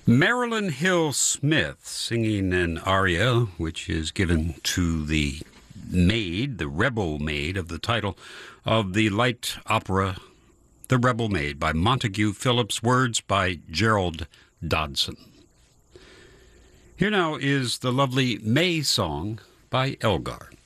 Marilyn Hill Smith singing an aria which is given to the maid, the rebel maid of the title of the light opera The Rebel Maid by Montague Phillips, words by Gerald Dodson. Here now is the lovely May Song by Elgar.